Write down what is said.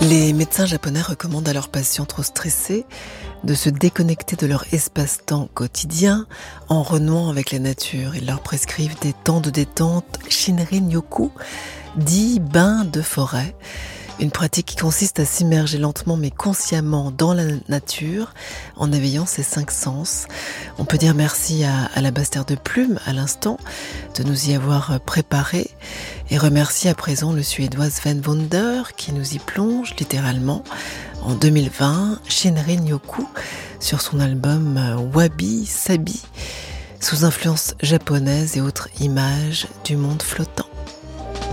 Les médecins japonais recommandent à leurs patients trop stressés de se déconnecter de leur espace-temps quotidien en renouant avec la nature. Ils leur prescrivent des temps de détente Shinrin-yoku, dit bain de forêt. Une pratique qui consiste à s'immerger lentement mais consciemment dans la nature en éveillant ses 5 sens. On peut dire merci à Alabaster de Plume à l'instant de nous y avoir préparé et remercier à présent le Suédois Sven Wunder qui nous y plonge littéralement en 2020 Shinrin-yoku sur son album Wabi Sabi sous influence japonaise et autres images du monde flottant.